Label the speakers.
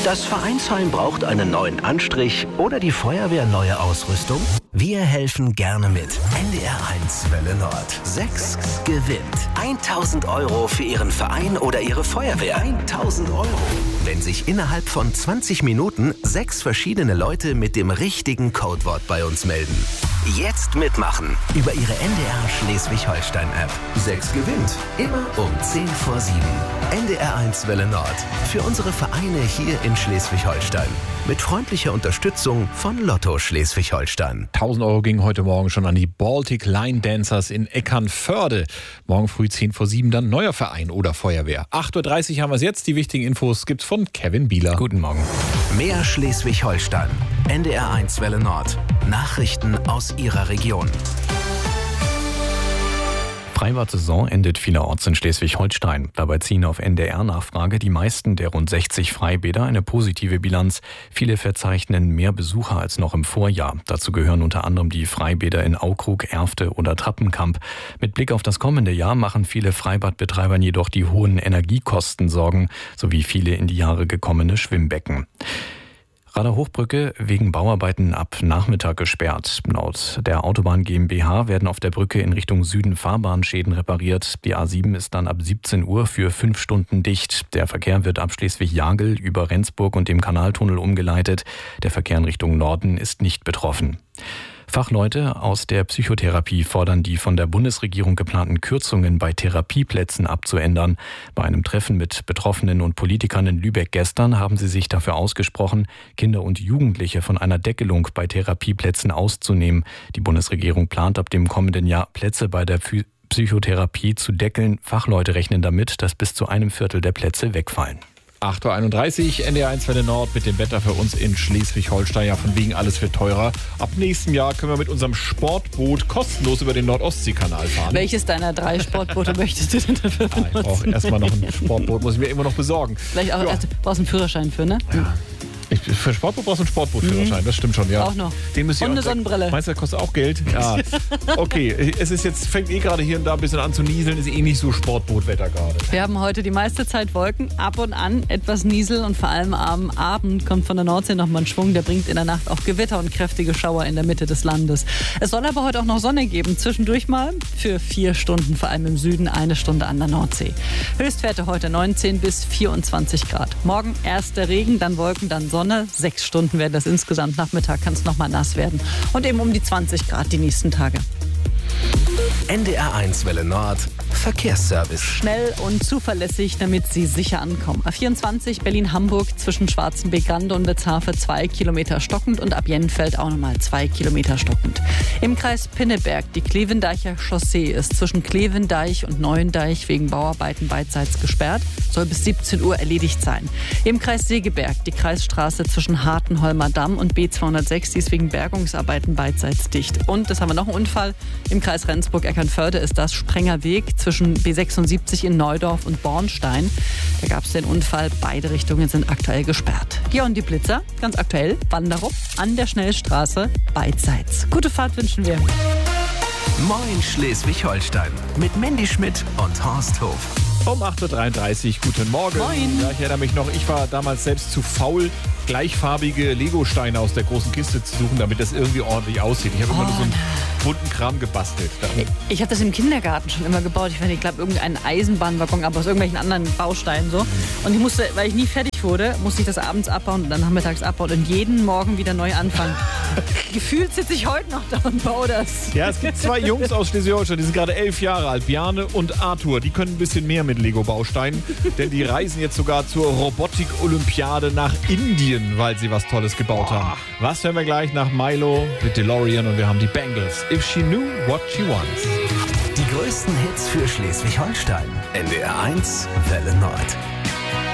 Speaker 1: Das Vereinsheim braucht einen neuen Anstrich oder die Feuerwehr neue Ausrüstung? Wir helfen gerne mit. NDR1 Welle Nord. 6 gewinnt 1.000 € für Ihren Verein oder Ihre Feuerwehr. 1.000 €. Wenn sich innerhalb von 20 Minuten 6 verschiedene Leute mit dem richtigen Codewort bei uns melden. Jetzt mitmachen über Ihre NDR Schleswig-Holstein-App. 6 gewinnt. Immer um 10 vor 7. NDR1 Welle Nord. Für unsere Vereine hier in Schleswig-Holstein. Mit freundlicher Unterstützung von Lotto Schleswig-Holstein.
Speaker 2: 1.000 € gingen heute Morgen schon an die Baltic Line Dancers in Eckernförde. Morgen früh 10 vor 7 dann neuer Verein oder Feuerwehr. 8.30 Uhr haben wir es jetzt. Die wichtigen Infos gibt's von Kevin Bieler.
Speaker 3: Guten Morgen.
Speaker 1: Mehr Schleswig-Holstein. NDR1 Welle Nord. Nachrichten aus Ihrer Region.
Speaker 3: Freibad-Saison endet vielerorts in Schleswig-Holstein. Dabei ziehen auf NDR-Nachfrage die meisten der rund 60 Freibäder eine positive Bilanz. Viele verzeichnen mehr Besucher als noch im Vorjahr. Dazu gehören unter anderem die Freibäder in Aukrug, Erfte oder Trappenkamp. Mit Blick auf das kommende Jahr machen viele Freibadbetreibern jedoch die hohen Energiekosten Sorgen, sowie viele in die Jahre gekommene Schwimmbecken. Rader-Hochbrücke wegen Bauarbeiten ab Nachmittag gesperrt. Laut der Autobahn GmbH werden auf der Brücke in Richtung Süden Fahrbahnschäden repariert. Die A7 ist dann ab 17 Uhr für 5 Stunden dicht. Der Verkehr wird ab Schleswig-Jagel über Rendsburg und dem Kanaltunnel umgeleitet. Der Verkehr in Richtung Norden ist nicht betroffen. Fachleute aus der Psychotherapie fordern, die von der Bundesregierung geplanten Kürzungen bei Therapieplätzen abzuändern. Bei einem Treffen mit Betroffenen und Politikern in Lübeck gestern haben sie sich dafür ausgesprochen, Kinder und Jugendliche von einer Deckelung bei Therapieplätzen auszunehmen. Die Bundesregierung plant ab dem kommenden Jahr Plätze bei der Psychotherapie zu deckeln. Fachleute rechnen damit, dass bis zu einem Viertel der Plätze wegfallen.
Speaker 2: 8.31 Uhr, NDR1 Welle Nord mit dem Wetter für uns in Schleswig-Holstein. Ja, von wegen alles wird teurer. Ab nächstem Jahr können wir mit unserem Sportboot kostenlos über den Nord-Ostsee-Kanal fahren.
Speaker 4: Welches deiner 3 Sportboote möchtest du denn dafür benutzen?
Speaker 2: Ich brauche erstmal noch ein Sportboot, muss ich mir immer noch besorgen.
Speaker 4: Vielleicht auch, also, brauchst du einen Führerschein für, ne?
Speaker 2: Ja. Für Sportboot brauchst du einen Sportbootführerschein, das stimmt schon, ja.
Speaker 4: Auch noch.
Speaker 2: Den müsst ihr
Speaker 4: und eine
Speaker 2: auch,
Speaker 4: Sonnenbrille.
Speaker 2: Meinst du, das kostet auch Geld? Ja. Okay, es ist jetzt, fängt gerade hier und da ein bisschen an zu nieseln, ist nicht so Sportbootwetter gerade.
Speaker 4: Wir haben heute die meiste Zeit Wolken, ab und an etwas Niesel und vor allem am Abend kommt von der Nordsee nochmal ein Schwung, der bringt in der Nacht auch Gewitter und kräftige Schauer in der Mitte des Landes. Es soll aber heute auch noch Sonne geben, zwischendurch mal für 4 Stunden, vor allem im Süden, 1 Stunde an der Nordsee. Höchstwerte heute 19 bis 24 Grad. Morgen erst der Regen, dann Wolken, dann Sonne, 6 Stunden werden das insgesamt. Nachmittag kann es nochmal nass werden. Und eben um die 20 Grad die nächsten Tage.
Speaker 1: NDR1 Welle Nord. Verkehrsservice.
Speaker 4: Schnell und zuverlässig, damit Sie sicher ankommen. A24 Berlin-Hamburg zwischen Schwarzenbeek-Grande und Witzhafe 2 Kilometer stockend und ab Jennfeld auch nochmal 2 Kilometer stockend. Im Kreis Pinneberg, die Klevendeicher Chaussee ist zwischen Klevendeich und Neuendeich wegen Bauarbeiten beidseits gesperrt, soll bis 17 Uhr erledigt sein. Im Kreis Segeberg die Kreisstraße zwischen Hartenholmer Damm und B206, die ist wegen Bergungsarbeiten beidseits dicht. Und, das haben wir noch einen Unfall, im Kreis Rendsburg-Eckernförde ist das Sprenger Weg zwischen B76 in Neudorf und Bornstein. Da gab es den Unfall. Beide Richtungen sind aktuell gesperrt. Ja, und die Blitzer, ganz aktuell, Wanderup an der Schnellstraße beidseits. Gute Fahrt wünschen wir.
Speaker 1: Moin Schleswig-Holstein mit Mandy Schmidt und Horst Hof.
Speaker 2: Um 8.33 Uhr, guten Morgen.
Speaker 4: Moin.
Speaker 2: Ja, ich erinnere mich noch, ich war damals selbst zu faul, gleichfarbige Lego-Steine aus der großen Kiste zu suchen, damit das irgendwie ordentlich aussieht. Ich habe immer nur so einen bunten Kram gebastelt.
Speaker 4: Ich habe das im Kindergarten schon immer gebaut. Ich glaube, irgendeinen Eisenbahnwaggon, aber aus irgendwelchen anderen Bausteinen so. Und ich musste, weil ich nie fertig wurde, musste ich das abends abbauen und dann nachmittags abbauen und jeden Morgen wieder neu anfangen. Gefühlt sitze ich heute noch da und baue das.
Speaker 2: Ja, es gibt 2 Jungs aus Schleswig-Holstein, die sind gerade 11 Jahre alt, Bjarne und Arthur. Die können ein bisschen mehr mit Lego-Bausteinen, denn die reisen jetzt sogar zur Robotik-Olympiade nach Indien, weil sie was Tolles gebaut haben. Was hören wir gleich nach Milo mit DeLorean und wir haben die Bangles. If she knew what she wants.
Speaker 1: Die größten Hits für Schleswig-Holstein. NDR1 Welle Nord.